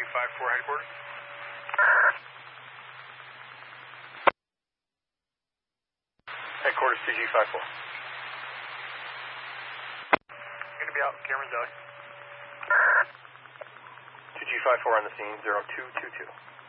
2G54 headquarters. Headquarters 2G54. Gonna be out, cameras out. 2G54 on the scene, 0222.